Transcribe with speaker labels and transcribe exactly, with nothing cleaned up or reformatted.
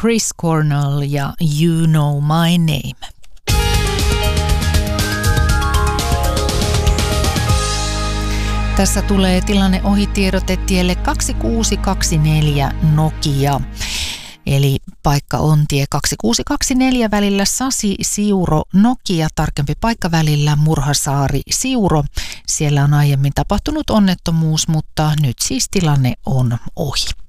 Speaker 1: Chris Cornell ja You Know My Name. Tässä tulee tilanne ohitiedote tielle kaksi kuusi kaksi neljä Nokia. Eli paikka on tie kaksi kuusi kaksi neljä välillä Sasi Siuro Nokia, tarkempi paikka välillä Murhasaari Siuro. Siellä on aiemmin tapahtunut onnettomuus, mutta nyt siis tilanne on ohi.